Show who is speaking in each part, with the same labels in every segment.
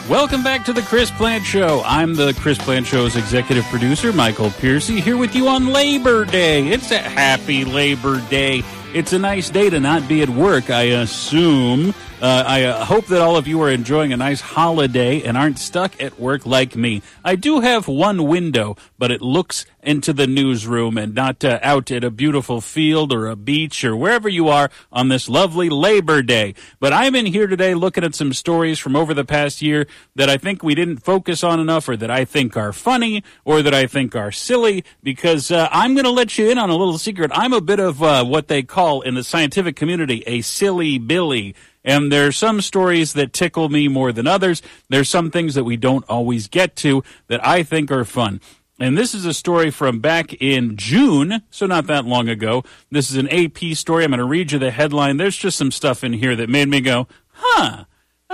Speaker 1: Welcome back to the Chris Plant Show. I'm the Chris Plant Show's executive producer, Michael Piercy, here with you on Labor Day. It's a happy Labor Day. It's a nice day to not be at work, I assume. I hope that all of you are enjoying a nice holiday and aren't stuck at work like me. I do have one window, but it looks into the newsroom and not out at a beautiful field or a beach or wherever you are on this lovely Labor Day. But I'm in here today looking at some stories from over the past year that I think we didn't focus on enough, or that I think are funny, or that I think are silly, because I'm going to let you in on a little secret. I'm a bit of what they call in the scientific community a silly Billy. And there are some stories that tickle me more than others. There's some things that we don't always get to that I think are fun. And this is a story from back in June, so not that long ago. This is an AP story. I'm going to read you the headline. There's just some stuff in here that made me go, huh.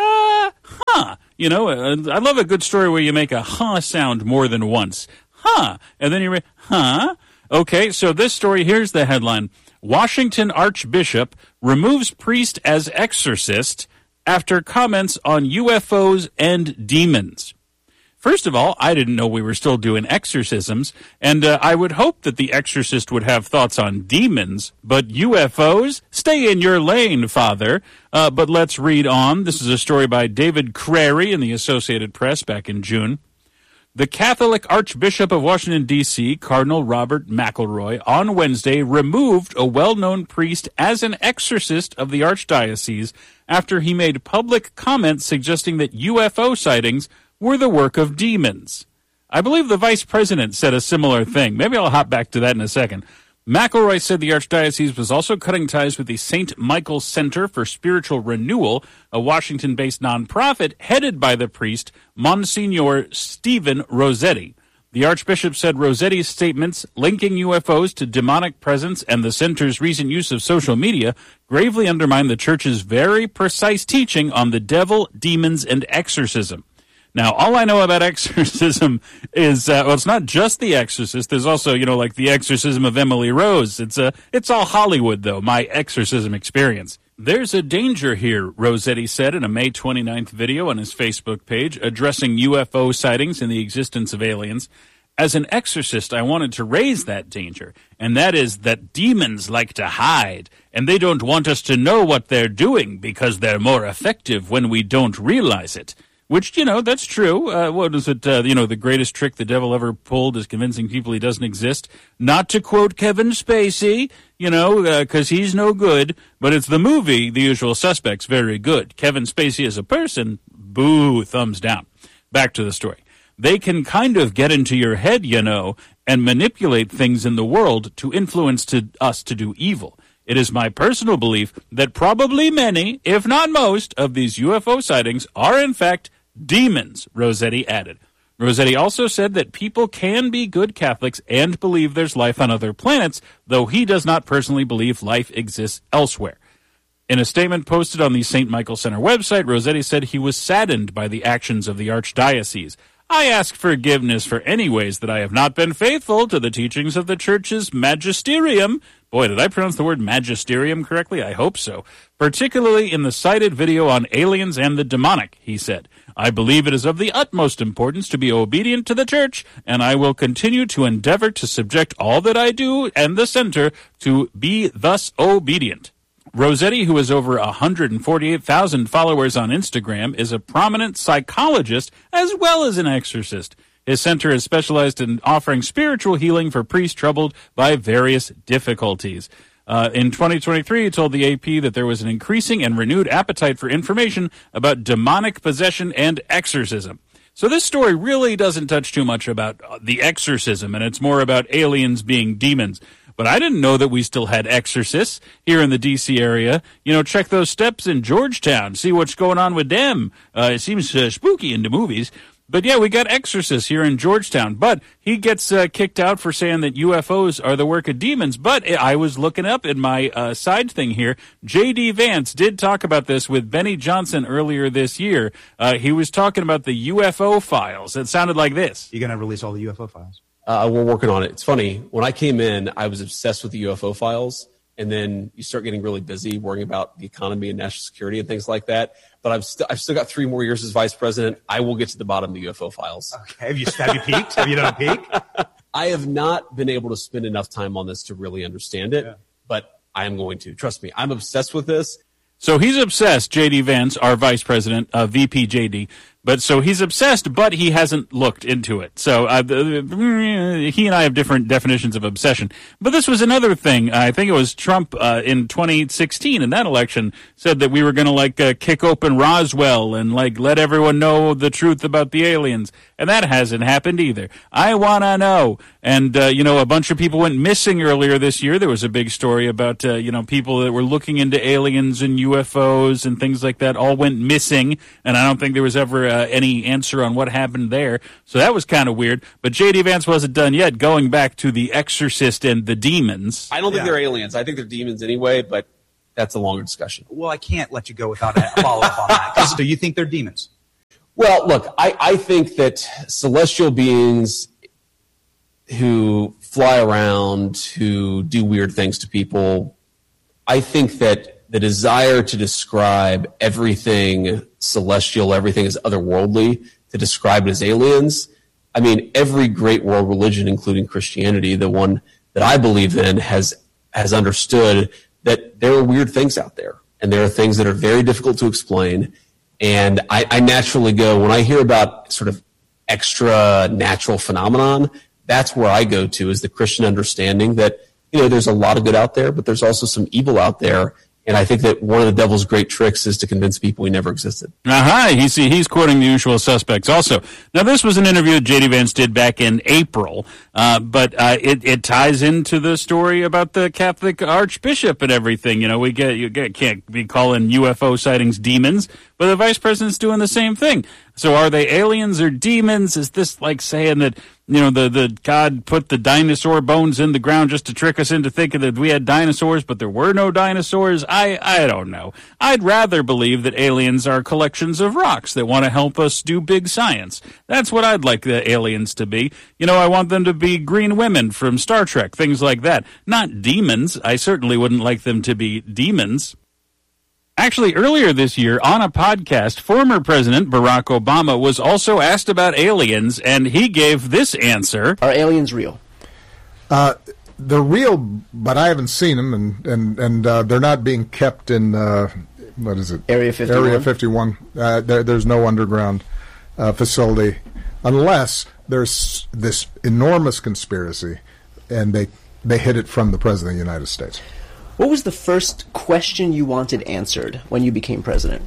Speaker 1: You know, I love a good story where you make a huh sound more than once. Huh. And then you read, huh. Okay, so this story, here's the headline. Washington Archbishop removes priest as exorcist after comments on UFOs and demons. First of all, I didn't know we were still doing exorcisms, and I would hope that the exorcist would have thoughts on demons, but UFOs? Stay in your lane, Father. But let's read on. This is a story by David Crary in the Associated Press back in June. The Catholic Archbishop of Washington, D.C., Cardinal Robert McElroy, on Wednesday removed a well-known priest as an exorcist of the archdiocese after he made public comments suggesting that UFO sightings were the work of demons. I believe the vice president said a similar thing. Maybe I'll hop back to that in a second. McElroy said the archdiocese was also cutting ties with the St. Michael Center for Spiritual Renewal, a Washington-based nonprofit headed by the priest, Monsignor Stephen Rossetti. The archbishop said Rossetti's statements linking UFOs to demonic presence and the center's recent use of social media gravely undermine the church's very precise teaching on the devil, demons, and exorcism. Now, all I know about exorcism is, well, it's not just The Exorcist. There's also, you know, like The Exorcism of Emily Rose. It's all Hollywood, though, my exorcism experience. There's a danger here, Rossetti said in a May 29th video on his Facebook page addressing UFO sightings and the existence of aliens. As an exorcist, I wanted to raise that danger, and that is that demons like to hide, and they don't want us to know what they're doing because they're more effective when we don't realize it. Which, you know, that's true. What is it, the greatest trick the devil ever pulled is convincing people he doesn't exist. Not to quote Kevin Spacey, because he's no good, but it's the movie, The Usual Suspects, very good. Kevin Spacey as a person, boo, thumbs down. Back to the story. They can kind of get into your head, and manipulate things in the world to influence us to do evil. It is my personal belief that probably many, if not most, of these UFO sightings are in fact demons, Rossetti added. Rossetti also said that people can be good Catholics and believe there's life on other planets, though he does not personally believe life exists elsewhere. In a statement posted on the St. Michael Center website, Rossetti said he was saddened by the actions of the archdiocese. I ask forgiveness for any ways that I have not been faithful to the teachings of the Church's magisterium. Boy, did I pronounce the word magisterium correctly? I hope so. Particularly in the cited video on aliens and the demonic, he said. I believe it is of the utmost importance to be obedient to the Church, and I will continue to endeavor to subject all that I do and the center to be thus obedient. Rossetti, who has over 148,000 followers on Instagram, is a prominent psychologist as well as an exorcist. His center is specialized in offering spiritual healing for priests troubled by various difficulties. In 2023, he told the AP that there was an increasing and renewed appetite for information about demonic possession and exorcism. So this story really doesn't touch too much about the exorcism, and it's more about aliens being demons. But I didn't know that we still had exorcists here in the D.C. area. Check those steps in Georgetown, see what's going on with them. It seems spooky in the movies. But yeah, we got exorcists here in Georgetown. But he gets kicked out for saying that UFOs are the work of demons. But I was looking up in my side thing here. J.D. Vance did talk about this with Benny Johnson earlier this year. He was talking about the UFO files. It sounded like this.
Speaker 2: You're going to release all the UFO files?
Speaker 3: We're working on it. It's funny. When I came in, I was obsessed with the UFO files. And then you start getting really busy worrying about the economy and national security and things like that. but I've still got 3 more years as vice president. I will get to the bottom of the UFO files.
Speaker 2: Okay. Have you peeked? Have you done a peek?
Speaker 3: I have not been able to spend enough time on this to really understand it, but I am going to. Trust me, I'm obsessed with this.
Speaker 1: So he's obsessed, J.D. Vance, our vice president, VP J.D., but so he's obsessed, but he hasn't looked into it. So he and I have different definitions of obsession. But this was another thing. I think it was Trump in 2016 in that election said that we were going to kick open Roswell and let everyone know the truth about the aliens. And that hasn't happened either. I want to know. And, a bunch of people went missing earlier this year. There was a big story about, people that were looking into aliens and UFOs and things like that all went missing. And I don't think there was ever any answer on what happened there. So that was kind of weird. But J.D. Vance wasn't done yet, going back to The Exorcist and the demons.
Speaker 3: I don't think they're aliens. I think they're demons anyway, but that's a longer discussion.
Speaker 2: Well, I can't let you go without a follow-up on that. So you think they're demons?
Speaker 3: Well, look, I think that celestial beings who fly around, who do weird things to people, I think that the desire to describe everything celestial, everything as otherworldly, to describe it as aliens. I mean, every great world religion, including Christianity, the one that I believe in, has understood that there are weird things out there, and there are things that are very difficult to explain. And I naturally go, when I hear about sort of extra natural phenomenon, that's where I go to, is the Christian understanding that, there's a lot of good out there, but there's also some evil out there. And I think that one of the devil's great tricks is to convince people he never existed.
Speaker 1: He's quoting The Usual Suspects also. Now, this was an interview that J.D. Vance did back in April, but it ties into the story about the Catholic Archbishop and everything. You can't be calling UFO sightings demons, but the vice president's doing the same thing. So are they aliens or demons? Is this like saying that, the God put the dinosaur bones in the ground just to trick us into thinking that we had dinosaurs, but there were no dinosaurs? I don't know. I'd rather believe that aliens are collections of rocks that want to help us do big science. That's what I'd like the aliens to be. I want them to be green women from Star Trek, things like that. Not demons. I certainly wouldn't like them to be demons. Actually, earlier this year, on a podcast, former President Barack Obama was also asked about aliens, and he gave this answer.
Speaker 4: Are aliens real?
Speaker 5: They're real, but I haven't seen them, and they're not being kept in, what is it?
Speaker 4: Area 51?
Speaker 5: Area 51. There's no underground facility, unless there's this enormous conspiracy, and they hid it from the President of the United States.
Speaker 4: What was the first question you wanted answered when you became president?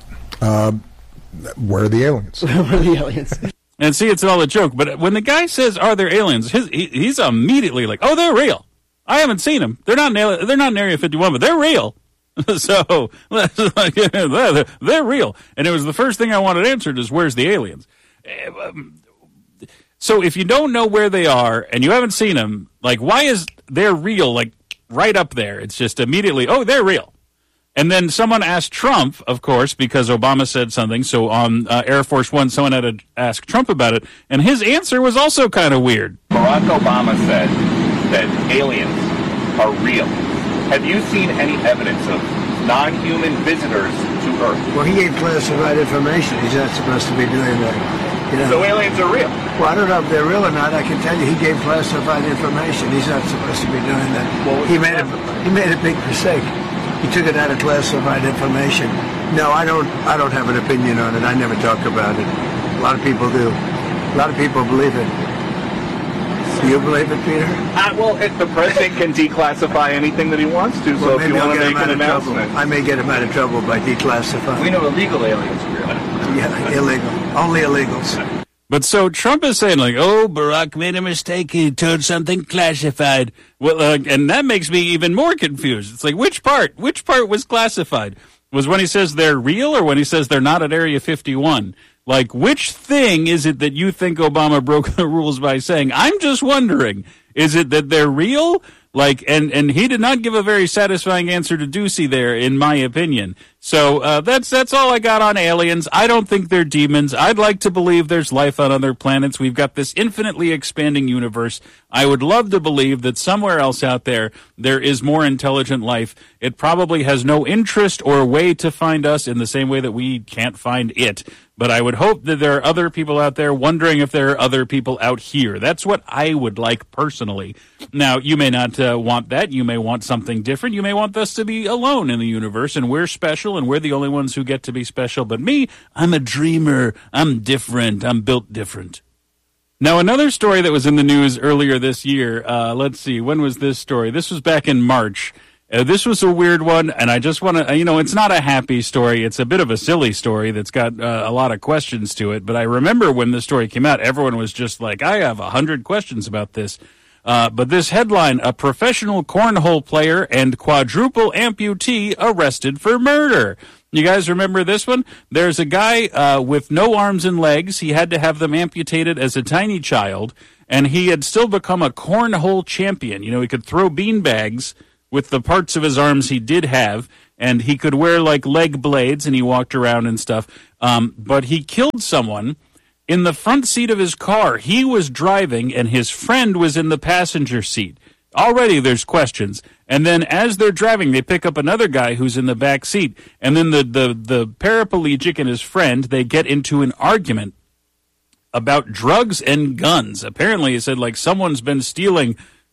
Speaker 5: Where are the aliens?
Speaker 4: Where are the aliens?
Speaker 1: And see, it's all a joke, but when the guy says, are there aliens, he's immediately like, oh, they're real. I haven't seen them. They're not in Area 51, but they're real. So, they're real. And it was the first thing I wanted answered is, where's the aliens? So if you don't know where they are and you haven't seen them, why is they're real, right up there? It's just immediately, oh, they're real. And then someone asked Trump, of course, because Obama said something. So on Air Force One, someone had to ask Trump about it. And his answer was also kind of weird.
Speaker 6: Barack Obama said that aliens are real. Have you seen any evidence of non-human visitors to Earth?
Speaker 7: Well, he gave classified information. He's not supposed to be doing that.
Speaker 6: So aliens are real?
Speaker 7: Well, I don't know if they're real or not. I can tell you he gave classified information. He's not supposed to be doing that. He made a big mistake. He took it out of classified information. No, I don't have an opinion on it. I never talk about it. A lot of people do. A lot of people believe it. Do you believe it, Peter?
Speaker 6: The president can declassify anything that he wants to, so if you want to make an announcement.
Speaker 7: I may get him out of trouble by declassifying.
Speaker 6: We know illegal aliens are real.
Speaker 7: Yeah, illegal. Only illegals.
Speaker 1: But so Trump is saying Barack made a mistake. He told something classified. Well, and that makes me even more confused. It's which part was classified? Was when he says they're real or when he says they're not at Area 51? Which thing is it that you think Obama broke the rules by saying? I'm just wondering, is it that they're real? And he did not give a very satisfying answer to Ducey there, in my opinion. So that's all I got on aliens. I don't think they're demons. I'd like to believe there's life on other planets. We've got this infinitely expanding universe. I would love to believe that somewhere else out there is more intelligent life. It probably has no interest or way to find us in the same way that we can't find it. But I would hope that there are other people out there wondering if there are other people out here. That's what I would like personally. Now, you may not want that. You may want something different. You may want us to be alone in the universe, and we're special, and we're the only ones who get to be special. But me, I'm a dreamer. I'm different. I'm built different. Now, another story that was in the news earlier this year, let's see, when was this story? This was back in March. This was a weird one, and I just want to, it's not a happy story. It's a bit of a silly story that's got a lot of questions to it. But I remember when the story came out, everyone was just like, I have 100 questions about this. But this headline, a professional cornhole player and quadruple amputee arrested for murder. You guys remember this one? There's a guy with no arms and legs. He had to have them amputated as a tiny child, and he had still become a cornhole champion. He could throw beanbags with the parts of his arms he did have, and he could wear like leg blades, and he walked around and stuff. But he killed someone in the front seat of his car. He was driving, and his friend was in the passenger seat. Already there's questions. And then as they're driving, they pick up another guy who's in the back seat, and then the paraplegic and his friend, they get into an argument about drugs and guns. Apparently, he said, like, someone's been stealing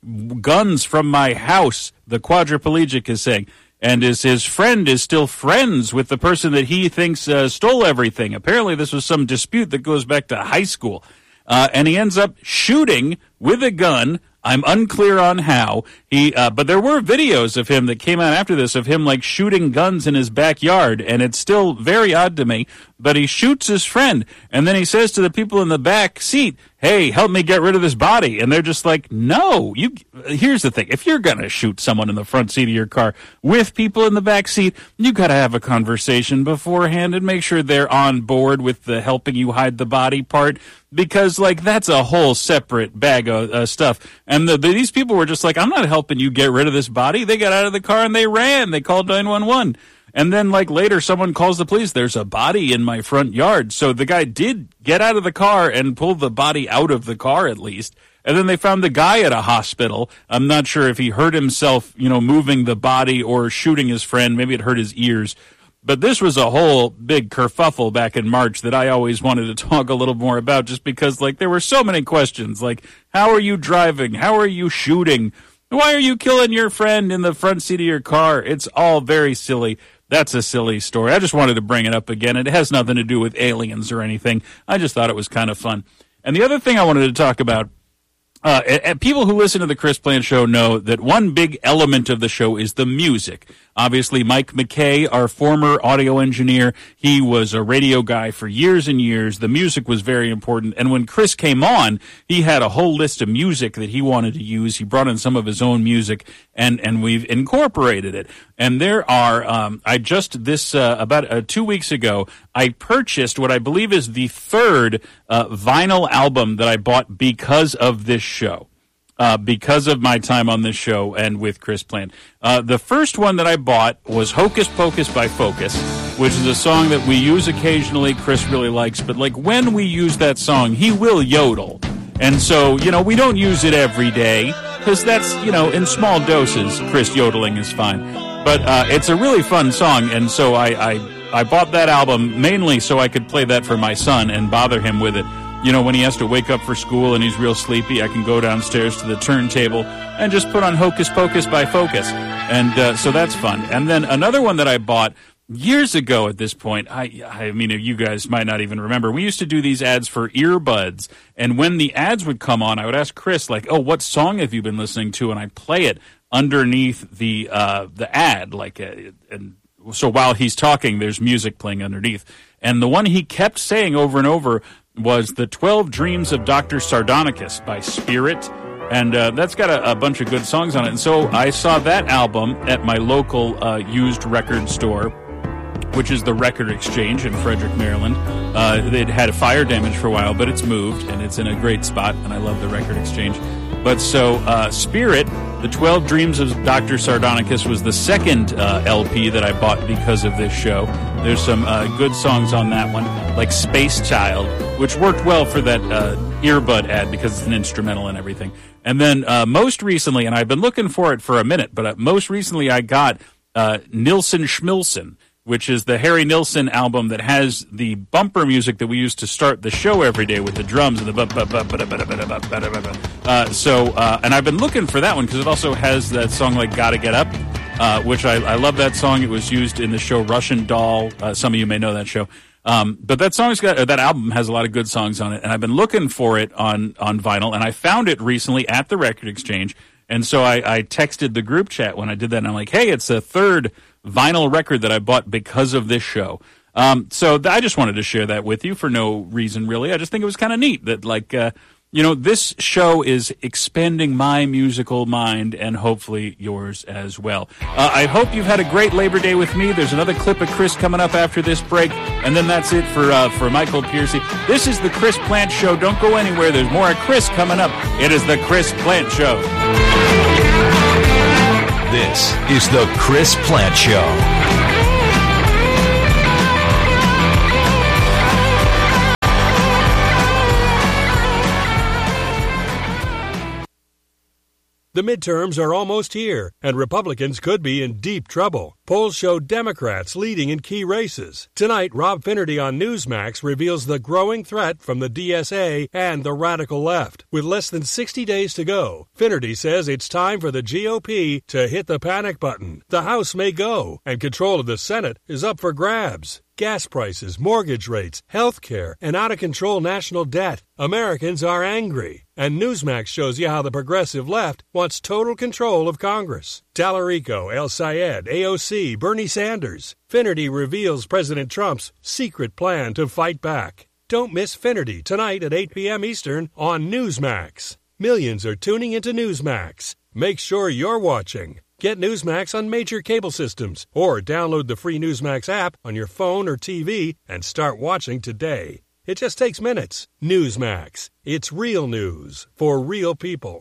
Speaker 1: guns from my house, the quadriplegic is saying. And his friend is still friends with the person that he thinks stole everything. Apparently, this was some dispute that goes back to high school. And he ends up shooting with a gun. I'm unclear on how. But there were videos of him that came out after this of him like shooting guns in his backyard, and it's still very odd to me. But he shoots his friend, and then he says to the people in the back seat, "Hey, help me get rid of this body." And they're just like, "No, here's the thing. If you're going to shoot someone in the front seat of your car with people in the back seat, you got to have a conversation beforehand and make sure they're on board with the helping you hide the body part, because like that's a whole separate bag of stuff." And these people were just like, "I'm not helping you get rid of this body." They got out of the car and they ran. They called 911. And then, like, later, someone calls the police. There's a body in my front yard. So the guy did get out of the car and pull the body out of the car, at least. And then they found the guy at a hospital. I'm not sure if he hurt himself, moving the body or shooting his friend. Maybe it hurt his ears. But this was a whole big kerfuffle back in March that I always wanted to talk a little more about, just because, like, there were so many questions. Like, how are you driving? How are you shooting? Why are you killing your friend in the front seat of your car? It's all very silly. That's a silly story. I just wanted to bring it up again. It has nothing to do with aliens or anything. I just thought it was kind of fun. And the other thing I wanted to talk about, people who listen to the Chris Plante Show know that one big element of the show is the music. Obviously, Mike McKay, our former audio engineer, he was a radio guy for years and years. The music was very important. And when Chris came on, he had a whole list of music that he wanted to use. He brought in some of his own music, and we've incorporated it. And there are, about 2 weeks ago, I purchased what I believe is the third vinyl album that I bought because of this show. Because of my time on this show and with Chris Plante. The first one that I bought was Hocus Pocus by Focus, which is a song that we use occasionally. Chris really likes, but like when we use that song, he will yodel. And so, we don't use it every day because that's, in small doses, Chris yodeling is fine. But it's a really fun song, and so I bought that album mainly so I could play that for my son and bother him with it. When he has to wake up for school and he's real sleepy, I can go downstairs to the turntable and just put on Hocus Pocus by Focus. And so that's fun. And then another one that I bought years ago at this point, I mean, you guys might not even remember. We used to do these ads for earbuds. And when the ads would come on, I would ask Chris, like, "Oh, what song have you been listening to?" And I play it underneath the ad. And so while he's talking, there's music playing underneath. And the one he kept saying over and over was The 12 Dreams of Dr. Sardonicus by Spirit, and that's got a bunch of good songs on it. And so I saw that album at my local used record store, which is the Record Exchange in Frederick, Maryland. It had a fire damage for a while, but it's moved, and it's in a great spot, and I love the Record Exchange. But so Spirit, The 12 Dreams of Dr. Sardonicus was the second LP that I bought because of this show. There's some good songs on that one, like Space Child, which worked well for that earbud ad because it's an instrumental and everything. And then most recently, and I've been looking for it for a minute, but most recently I got Nilsson Schmilsson, which is the Harry Nilsson album that has the bumper music that we used to start the show every day with the drums and the and I've been looking for that one because it also has that song like Gotta Get Up, which I love that song. It was used in the show Russian Doll. Some of you may know that show. But that album has a lot of good songs on it, and I've been looking for it on vinyl, and I found it recently at the Record Exchange, and so I texted the group chat when I did that, and I'm like, hey, it's the third vinyl record that I bought because of this show. So I just wanted to share that with you for no reason, really. I just think it was kind of neat that, like, this show is expanding my musical mind and hopefully yours as well. I hope you've had a great Labor Day with me. There's another clip of Chris coming up after this break, and then that's it for Michael Piercy. This is the Chris Plant Show. Don't go anywhere. There's more of Chris coming up. It is the Chris Plant Show.
Speaker 8: This is the Chris Plant Show.
Speaker 9: The midterms are almost here, and Republicans could be in deep trouble. Polls show Democrats leading in key races. Tonight, Rob Finnerty on Newsmax reveals the growing threat from the DSA and the radical left. With less than 60 days to go, Finnerty says it's time for the GOP to hit the panic button. The House may go, and control of the Senate is up for grabs. Gas prices, mortgage rates, health care, and out-of-control national debt. Americans are angry. And Newsmax shows you how the progressive left wants total control of Congress. Tallarico, El Sayed, AOC, Bernie Sanders. Finnerty reveals President Trump's secret plan to fight back. Don't miss Finnerty tonight at 8 p.m. Eastern on Newsmax. Millions are tuning into Newsmax. Make sure you're watching. Get Newsmax on major cable systems or download the free Newsmax app on your phone or TV and start watching today. It just takes minutes. Newsmax. It's real news for real people.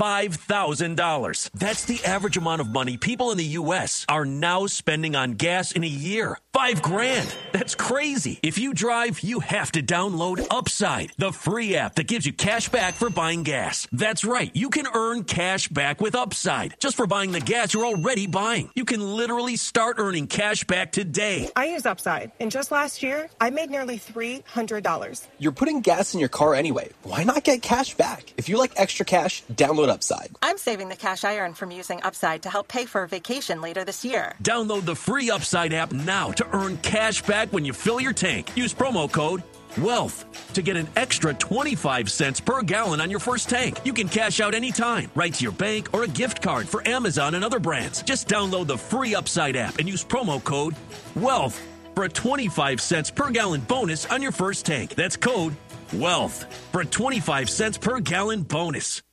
Speaker 10: $5,000. That's the average amount of money people in the U.S. are now spending on gas in a year. $5,000. That's crazy. If you drive, you have to download Upside, the free app that gives you cash back for buying gas. That's right. You can earn cash back with Upside just for buying the gas you're already buying. You can literally start earning cash back today.
Speaker 11: I use Upside, and just last year, I made nearly $300.
Speaker 12: You're putting gas in your car anyway. Why not get cash back? If you like extra cash, download Upside.
Speaker 11: I'm saving the cash I earn from using Upside to help pay for a vacation later this year.
Speaker 10: Download the free Upside app now to earn cash back when you fill your tank. Use promo code WEALTH to get an extra 25 cents per gallon on your first tank. You can cash out anytime, right to your bank or a gift card for Amazon and other brands. Just download the free Upside app and use promo code WEALTH for a 25 cents per gallon bonus on your first tank. That's code WEALTH for a 25 cents per gallon bonus.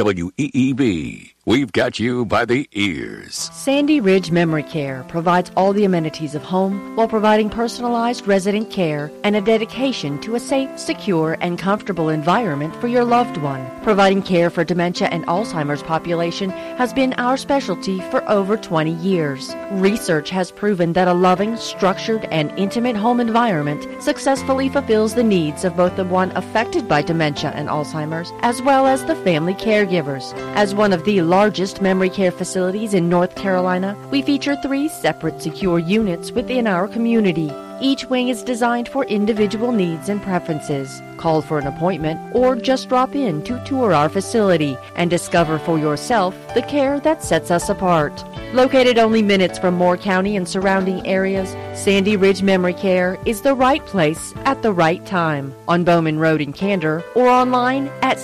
Speaker 13: WEEB, we've got you by the ears.
Speaker 14: Sandy Ridge Memory Care provides all the amenities of home while providing personalized resident care and a dedication to a safe, secure, and comfortable environment for your loved one. Providing care for dementia and Alzheimer's population has been our specialty for over 20 years. Research has proven that a loving, structured, and intimate home environment successfully fulfills the needs of both the one affected by dementia and Alzheimer's as well as the family caregivers. As one of the largest memory care facilities in North Carolina, we feature 3 separate secure units within our community. Each wing is designed for individual needs and preferences. Call for an appointment or just drop in to tour our facility and discover for yourself the care that sets us apart. Located only minutes from Moore County and surrounding areas, Sandy Ridge Memory Care is the right place at the right time. On Bowman Road in Candor or online at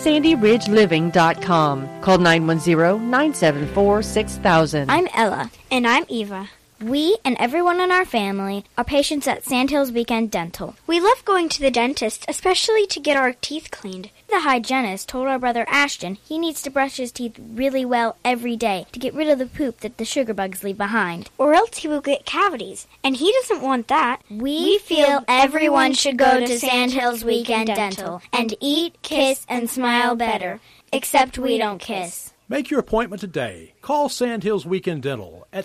Speaker 14: sandyridgeliving.com. Call 910-974-6000.
Speaker 15: I'm Ella. And I'm Eva. We and everyone in our family are patients at Sandhills Weekend Dental. We love going to the dentist, especially to get our teeth cleaned. The hygienist told our brother Ashton he needs to brush his teeth really well every day to get rid of the poop that the sugar bugs leave behind, or else he will get cavities, and he doesn't want that. We feel everyone should go to Sandhills Weekend Dental and eat, kiss, and smile better, except we don't kiss.
Speaker 16: Make your appointment today. Call Sandhills Weekend Dental at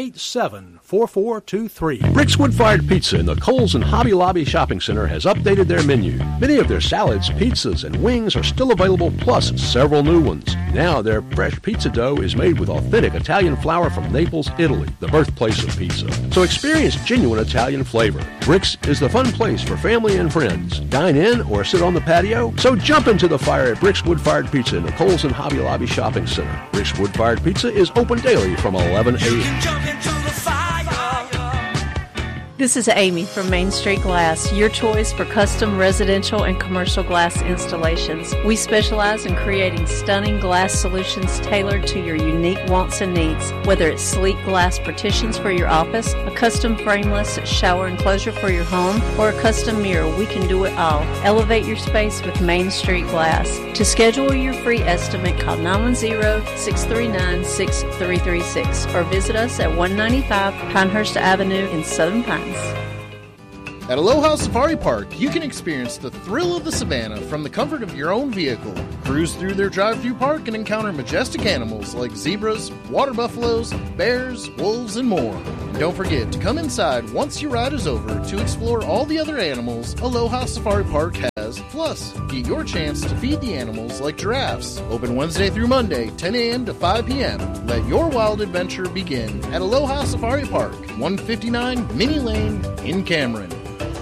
Speaker 16: 687-4423.
Speaker 17: Rick's Wood-Fired Pizza in the Kohl's and Hobby Lobby Shopping Center has updated their menu. Many of their salads, pizzas, and wings are still available, plus several new ones. Now their fresh pizza dough is made with authentic Italian flour from Naples, Italy, the birthplace of pizza. So experience genuine Italian flavor. Rick's is the fun place for family and friends. Dine in or sit on the patio. So jump into the fire at Rick's Wood-Fired Pizza in the Kohl's and Hobby Lobby Shopping Center. Rick's Wood-Fired Pizza is open daily from 11 a.m.
Speaker 18: This is Amy from Main Street Glass, your choice for custom residential and commercial glass installations. We specialize in creating stunning glass solutions tailored to your unique wants and needs. Whether it's sleek glass partitions for your office, a custom frameless shower enclosure for your home, or a custom mirror, we can do it all. Elevate your space with Main Street Glass. To schedule your free estimate, call 910-639-6336 or visit us at 195 Pinehurst Avenue in Southern Pines.
Speaker 19: At Aloha Safari Park, you can experience the thrill of the savannah from the comfort of your own vehicle. Cruise through their drive-through park and encounter majestic animals like zebras, water buffaloes, bears, wolves, and more. And don't forget to come inside once your ride is over to explore all the other animals Aloha Safari Park has. Plus, get your chance to feed the animals like giraffes. Open Wednesday through Monday, 10 a.m. to 5 p.m. Let your wild adventure begin at Aloha Safari Park, 159 Minnie Lane in Cameron.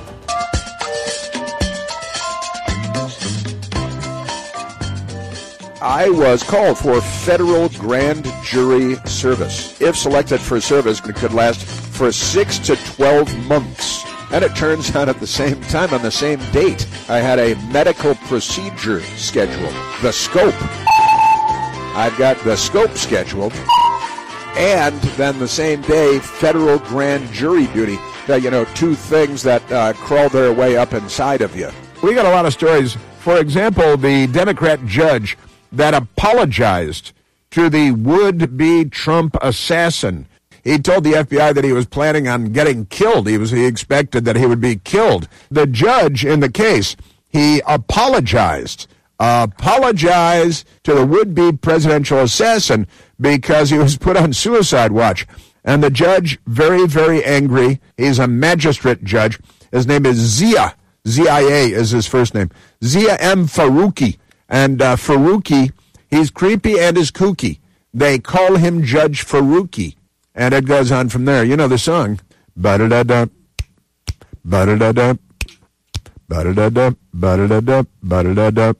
Speaker 20: I was called for federal grand jury service. If selected for service, it could last for 6 to 12 months. And it turns out at the same time, on the same date, I had a medical procedure scheduled. The scope. I've got the scope scheduled. And then the same day, federal grand jury duty. Two things that crawl their way up inside of you.
Speaker 21: We got a lot of stories. For example, the Democrat judge that apologized to the would-be Trump assassin. He told the FBI that he was planning on getting killed. He expected that he would be killed. The judge in the case, he apologized to the would-be presidential assassin because he was put on suicide watch. And the judge, very, very angry. He's a magistrate judge. His name is Zia. Z-I-A is his first name. Zia M. Faruqi. And Faruqi, he's creepy and is kooky. They call him Judge Faruqi. And it goes on from there. You know the song. Ba-da-da-da, ba-da-da-da, ba-da-da-da, ba-da-da-da, ba-da-da-da.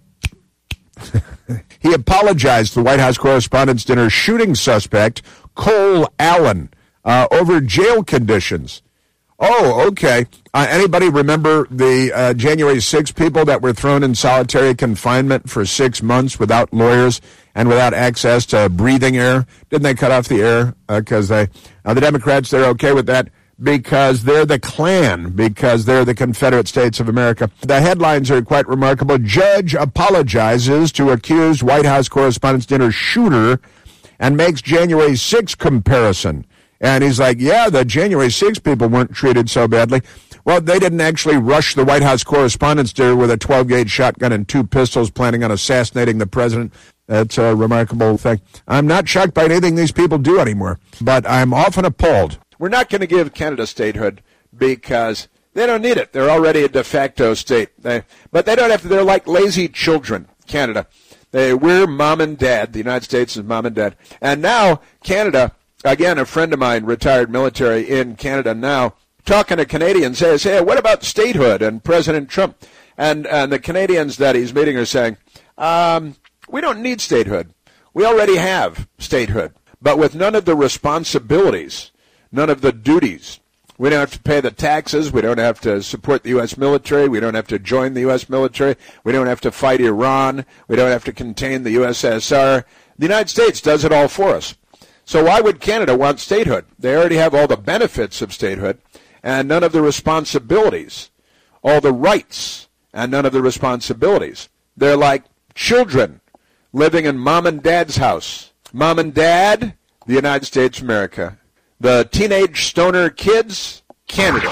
Speaker 21: He apologized to the White House Correspondents' Dinner shooting suspect, Cole Allen, over jail conditions. Oh, okay. Anybody remember the January 6 people that were thrown in solitary confinement for 6 months without lawyers and without access to breathing air? Didn't they cut off the air? Because the Democrats, they're okay with that because they're the Klan, because they're the Confederate States of America. The headlines are quite remarkable. Judge apologizes to accused White House Correspondents' Dinner shooter and makes January 6 comparison. And he's like, yeah, the January 6 people weren't treated so badly. Well, they didn't actually rush the White House Correspondents' Dinner with a 12-gauge shotgun and 2 pistols planning on assassinating the president. That's a remarkable thing. I'm not shocked by anything these people do anymore, but I'm often appalled.
Speaker 20: We're not going to give Canada statehood because they don't need it. They're already a de facto state. But they don't have to. They're like lazy children, Canada. We're mom and dad. The United States is mom and dad. And now Canada... Again, a friend of mine, retired military in Canada now, talking to Canadians, says, hey, what about statehood and President Trump? And the Canadians that he's meeting are saying, we don't need statehood. We already have statehood, but with none of the responsibilities, none of the duties. We don't have to pay the taxes. We don't have to support the U.S. military. We don't have to join the U.S. military. We don't have to fight Iran. We don't have to contain the USSR. The United States does it all for us. So why would Canada want statehood? They already have all the benefits of statehood and none of the responsibilities, all the rights and none of the responsibilities. They're like children living in mom and dad's house. Mom and dad, the United States of America. The teenage stoner kids, Canada.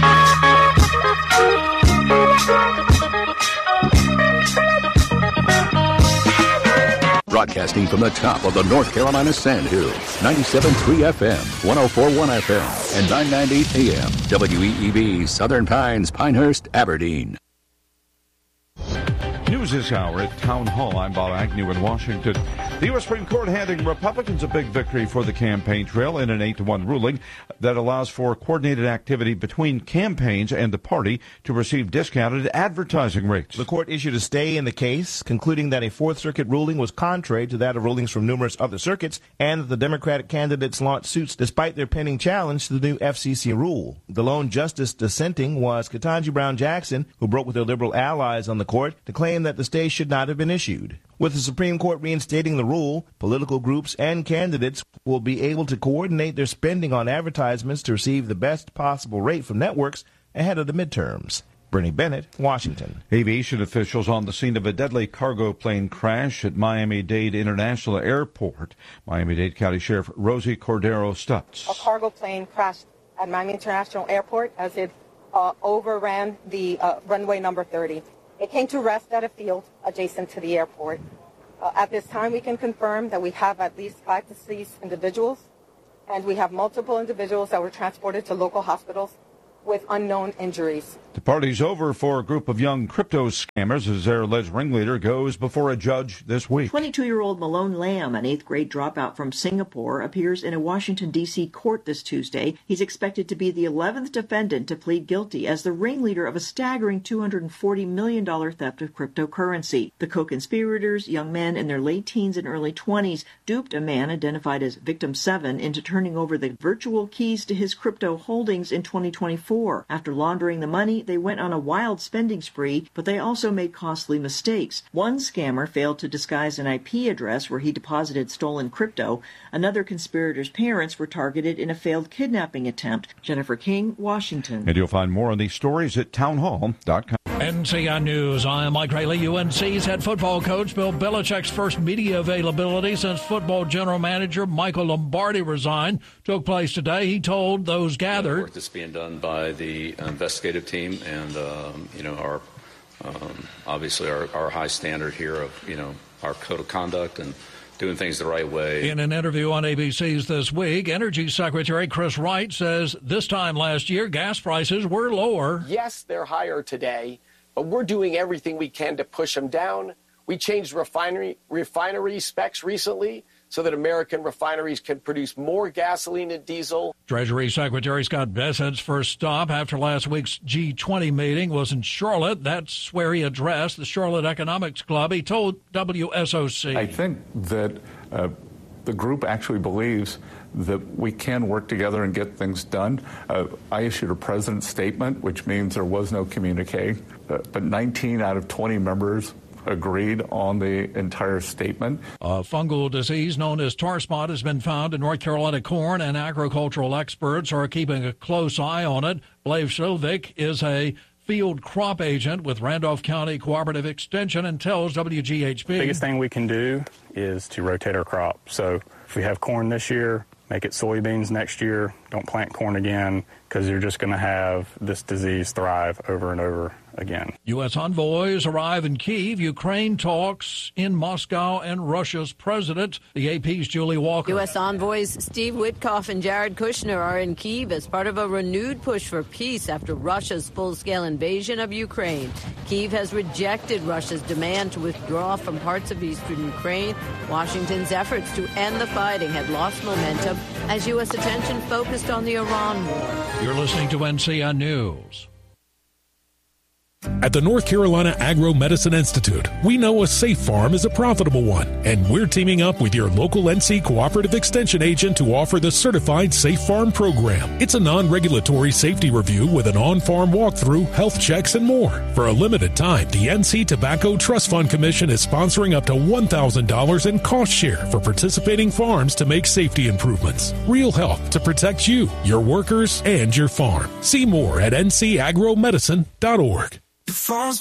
Speaker 13: Broadcasting from the top of the North Carolina Sandhills, 97.3 FM, 104.1 FM, and 990 AM, WEEB, Southern Pines, Pinehurst, Aberdeen.
Speaker 2: News this hour at Town Hall. I'm Bob Agnew in Washington. The U.S. Supreme Court handing Republicans a big victory for the campaign trail in an 8-1 ruling that allows for coordinated activity between campaigns and the party to receive discounted advertising rates.
Speaker 22: The court issued a stay in the case, concluding that a Fourth Circuit ruling was contrary to that of rulings from numerous other circuits, and that the Democratic candidates launched suits despite their pending challenge to the new FCC rule. The lone justice dissenting was Ketanji Brown Jackson, who broke with her liberal allies on the court to claim that the stay should not have been issued. With the Supreme Court reinstating the rule, political groups and candidates will be able to coordinate their spending on advertisements to receive the best possible rate from networks ahead of the midterms. Bernie Bennett, Washington.
Speaker 2: Aviation officials on the scene of a deadly cargo plane crash at Miami-Dade International Airport. Miami-Dade County Sheriff Rosie Cordero Stutz.
Speaker 23: A cargo plane crashed at Miami International Airport as it overran the runway number 30. It came to rest at a field adjacent to the airport. At this time, we can confirm that we have at least 5 deceased individuals, and we have multiple individuals that were transported to local hospitals with unknown injuries.
Speaker 2: The party's over for a group of young crypto scammers as their alleged ringleader goes before a judge this week.
Speaker 24: 22-year-old Malone Lamb, an 8th grade dropout from Singapore, appears in a Washington, D.C. court this Tuesday. He's expected to be the 11th defendant to plead guilty as the ringleader of a staggering $240 million theft of cryptocurrency. The co-conspirators, young men in their late teens and early 20s, duped a man identified as Victim 7 into turning over the virtual keys to his crypto holdings in 2024. After laundering the money, they went on a wild spending spree, but they also made costly mistakes. One scammer failed to disguise an IP address where he deposited stolen crypto. Another conspirator's parents were targeted in a failed kidnapping attempt. Jennifer King, Washington.
Speaker 2: And you'll find more on these stories at townhall.com.
Speaker 9: NCI News. I'm Mike Rayleigh. UNC's head football coach Bill Belichick's first media availability since football general manager Michael Lombardi resigned took place today. He told those gathered.
Speaker 25: The work that's being done by the investigative team and, our obviously our high standard here of, our code of conduct and doing things the right way.
Speaker 9: In an interview on ABC's This Week, Energy Secretary Chris Wright says this time last year, gas prices were lower.
Speaker 26: Yes, they're higher today, but we're doing everything we can to push them down. We changed refinery specs recently so that American refineries can produce more gasoline and diesel. Treasury Secretary Scott Bessett's first stop after last week's G20 meeting was in Charlotte. That's where he addressed the Charlotte Economics Club. He told WSOC.
Speaker 27: I think that the group actually believes that we can work together and get things done. I issued a president's statement, which means there was no communique, but 19 out of 20 members agreed on the entire statement.
Speaker 9: A fungal disease known as tar spot has been found in North Carolina corn, and agricultural experts are keeping a close eye on it. Blaise Silvic is a field crop agent with Randolph County Cooperative Extension and tells WGHB.
Speaker 28: The biggest thing we can do is to rotate our crop. So if we have corn this year, make it soybeans next year. Don't plant corn again, because you're just going to have this disease thrive over and over again. U.S. envoys arrive in Kyiv. Ukraine talks in Moscow and Russia's president. The AP's Julie Walker.
Speaker 29: U.S. envoys Steve Witkoff and Jared Kushner are in Kyiv as part of a renewed push for peace after Russia's full-scale invasion of Ukraine. Kyiv has rejected Russia's demand to withdraw from parts of eastern Ukraine. Washington's efforts to end the fighting had lost momentum as U.S. attention focused on the Iran war.
Speaker 9: You're listening to NCI News.
Speaker 1: At the North Carolina Agro-Medicine Institute, we know a safe farm is a profitable one, and we're teaming up with your local NC Cooperative Extension agent to offer the Certified Safe Farm program. It's a non-regulatory safety review with an on-farm walkthrough, health checks, and more. For a limited time, the NC Tobacco Trust Fund Commission is sponsoring up to $1,000 in cost share for participating farms to make safety improvements. Real help to protect you, your workers, and your farm. See more at ncagromedicine.org.
Speaker 3: The phone's